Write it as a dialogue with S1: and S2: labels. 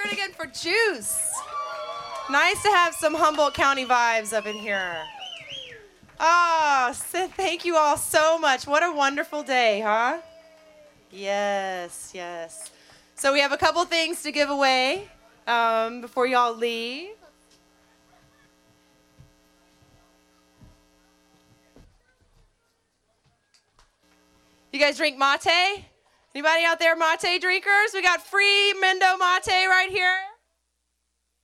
S1: it again for Juice. Nice to have some Humboldt County vibes up in here. Oh, thank you all so much. What a wonderful day, huh? Yes, yes. So we have a couple things to give away before y'all leave. You guys drink mate? Anybody out there mate drinkers? We got free Mendo mate right here.